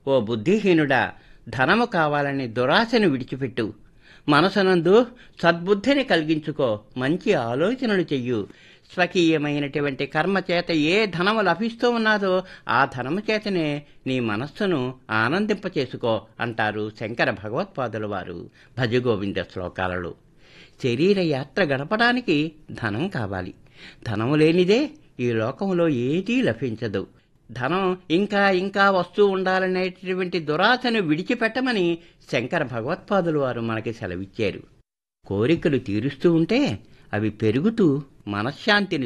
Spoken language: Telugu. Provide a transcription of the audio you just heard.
ఓ బుద్ధిహీనుడా, ధనము కావాలని దురాశను విడిచిపెట్టు. మనసునందు సద్బుద్ధిని కలిగించుకో, మంచి ఆలోచనలు చెయ్యు. స్వకీయమైనటువంటి కర్మ చేత ఏ ధనము లభిస్తూ ఉన్నదో ఆ ధనము చేతనే నీ మనస్సును ఆనందింపచేసుకో అంటారు శంకర భగవత్పాదుల వారు భజగోవింద శ్లోకాలలో. శరీర యాత్ర గడపడానికి ధనం కావాలి. ధనము లేనిదే ఈ లోకంలో ఏదీ లభించదు. ధనం ఇంకా ఇంకా వస్తూ ఉండాలనేటువంటి దురాశను విడిచిపెట్టమని శంకర భగవత్పాదులు వారు మనకి సెలవిచ్చారు. కోరికలు తీరుస్తూ ఉంటే అవి పెరుగుతూ మనశ్శాంతిని